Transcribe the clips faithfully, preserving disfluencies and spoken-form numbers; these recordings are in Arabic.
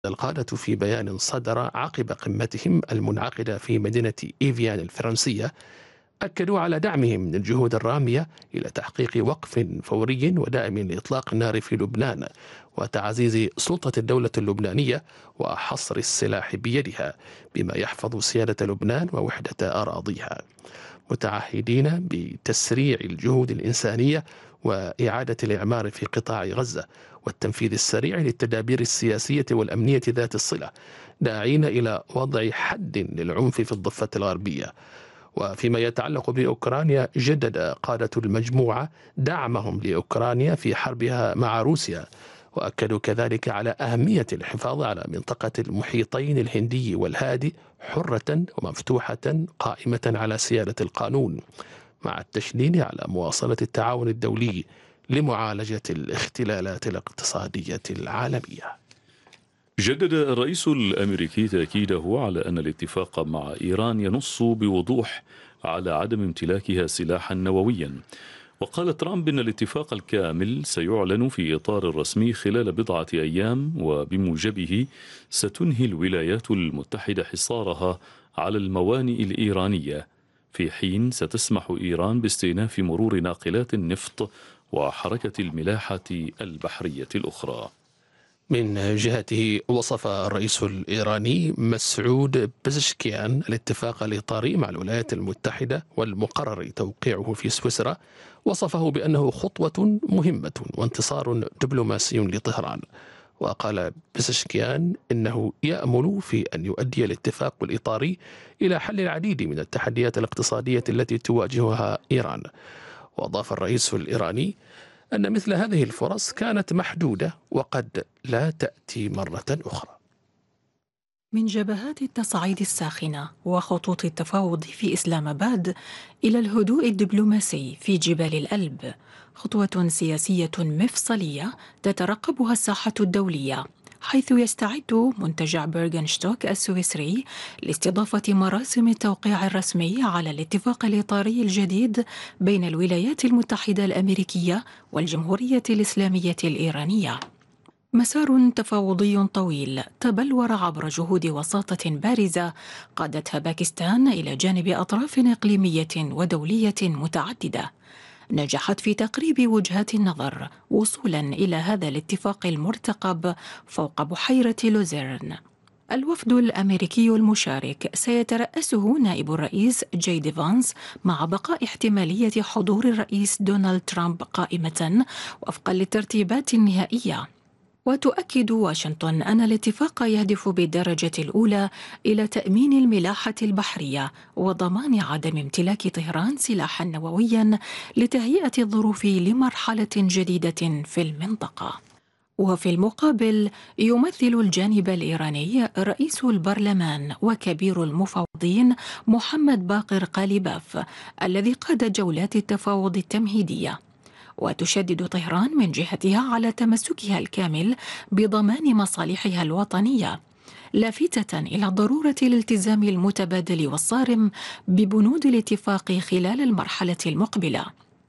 القادة في بيان صدر عقب قمتهم المنعقدة في مدينة إيفيان الفرنسية أكدوا على دعمهم للجهود الرامية إلى تحقيق وقف فوري ودائم لإطلاق النار في لبنان وتعزيز سلطة الدولة اللبنانية وحصر السلاح بيدها بما يحفظ سيادة لبنان ووحدة أراضيها، متعهدين بتسريع الجهود الإنسانية وإعادة الإعمار في قطاع غزة والتنفيذ السريع للتدابير السياسية والأمنية ذات الصلة، داعين إلى وضع حد للعنف في الضفة الغربية. وفيما يتعلق بأوكرانيا، جدد قادة المجموعة دعمهم لأوكرانيا في حربها مع روسيا، وأكدوا كذلك على أهمية الحفاظ على منطقة المحيطين الهندي والهادي حرة ومفتوحة قائمة على سيادة القانون، مع التشديد على مواصلة التعاون الدولي لمعالجة الاختلالات الاقتصادية العالمية. جدد الرئيس الأمريكي تأكيده على أن الاتفاق مع إيران ينص بوضوح على عدم امتلاكها سلاحا نوويا، وقال ترامب إن الاتفاق الكامل سيعلن في إطار الرسمي خلال بضعة أيام، وبموجبه ستنهي الولايات المتحدة حصارها على الموانئ الإيرانية، في حين ستسمح إيران باستئناف مرور ناقلات النفط وحركة الملاحة البحرية الأخرى. من جهته، وصف الرئيس الإيراني مسعود بزشكيان الاتفاق الإطاري مع الولايات المتحدة والمقرر توقيعه في سويسرا، وصفه بأنه خطوة مهمة وانتصار دبلوماسي لطهران. وقال بزشكيان إنه يأمل في أن يؤدي الاتفاق الإطاري إلى حل العديد من التحديات الاقتصادية التي تواجهها إيران. وأضاف الرئيس الإيراني أن مثل هذه الفرص كانت محدودة وقد لا تأتي مرة أخرى. من جبهات التصعيد الساخنة وخطوط التفاوض في إسلام آباد إلى الهدوء الدبلوماسي في جبال الألب، خطوة سياسية مفصلية تترقبها الساحة الدولية، حيث يستعد منتجع بيرغنشتوك السويسري لاستضافة مراسم التوقيع الرسمي على الاتفاق الإطاري الجديد بين الولايات المتحدة الأمريكية والجمهورية الإسلامية الإيرانية. مسار تفاوضي طويل تبلور عبر جهود وساطة بارزة قادتها باكستان إلى جانب أطراف إقليمية ودولية متعددة، نجحت في تقريب وجهات النظر وصولا إلى هذا الاتفاق المرتقب فوق بحيرة لوزيرن. الوفد الأمريكي المشارك سيترأسه نائب الرئيس جي فانس، مع بقاء احتمالية حضور الرئيس دونالد ترامب قائمة وفقا للترتيبات النهائية. وتؤكد واشنطن أن الاتفاق يهدف بالدرجة الأولى إلى تأمين الملاحة البحرية وضمان عدم امتلاك طهران سلاحا نوويا لتهيئة الظروف لمرحلة جديدة في المنطقة. وفي المقابل، يمثل الجانب الإيراني رئيس البرلمان وكبير المفاوضين محمد باقر قاليباف الذي قاد جولات التفاوض التمهيدية. وتشدد طهران من جهتها على تمسكها الكامل بضمان مصالحها الوطنية، لافتة إلى ضرورة الالتزام المتبادل والصارم ببنود الاتفاق خلال المرحلة المقبلة.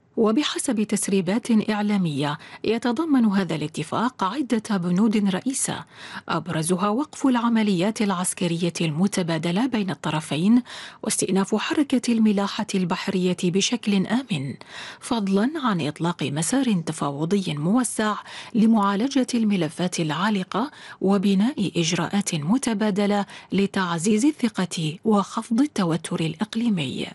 وبحسب تسريبات إعلامية، يتضمن هذا الاتفاق عدة بنود رئيسة، أبرزها وقف العمليات العسكرية المتبادلة بين الطرفين واستئناف حركة الملاحة البحرية بشكل آمن، فضلا عن إطلاق مسار تفاوضي موسع لمعالجة الملفات العالقة وبناء إجراءات متبادلة لتعزيز الثقة وخفض التوتر الإقليمي.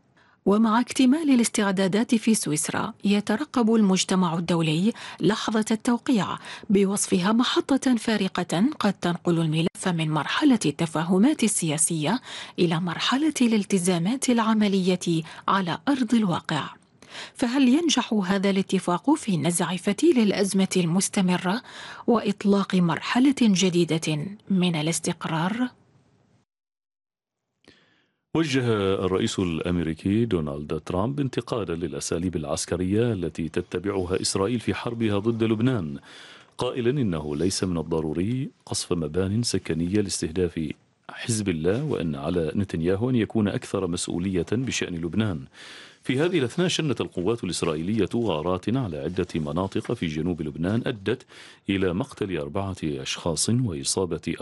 ومع اكتمال الاستعدادات في سويسرا، يترقب المجتمع الدولي لحظة التوقيع بوصفها محطة فارقة قد تنقل الملف من مرحلة التفاهمات السياسية إلى مرحلة الالتزامات العملية على أرض الواقع. فهل ينجح هذا الاتفاق في نزع فتيل الأزمة المستمرة وإطلاق مرحلة جديدة من الاستقرار؟ وجه الرئيس الأمريكي دونالد ترامب انتقادا للأساليب العسكرية التي تتبعها إسرائيل في حربها ضد لبنان، قائلا إنه ليس من الضروري قصف مبان سكنية لاستهداف حزب الله، وأن على نتنياهو أن يكون أكثر مسؤولية بشأن لبنان. في هذه الأثناء شنت القوات الإسرائيلية غارات على عدة مناطق في جنوب لبنان أدت إلى مقتل أربعة أشخاص وإصابة